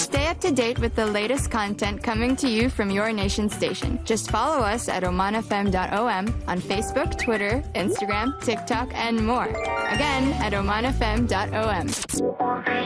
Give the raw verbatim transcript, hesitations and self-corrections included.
Stay up to date with the latest content coming to you from your nation station. Just follow us at oman f m dot o m on Facebook, Twitter, Instagram, TikTok, and more. Again, at oman f m dot o m.